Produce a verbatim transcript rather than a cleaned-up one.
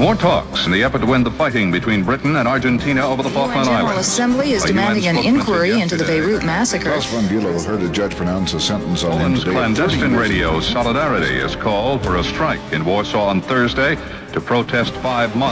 More talks in the effort to win the fighting between Britain and Argentina over the Falkland Islands. The Islands. Assembly is A demanding U N an spokesman inquiry said into the yesterday Beirut massacre. Klaus von Bülow heard a judge pronounce a sentence on him Poland's today. clandestine radio Solidarity has called for a strike in Warsaw on Thursday to protest five months.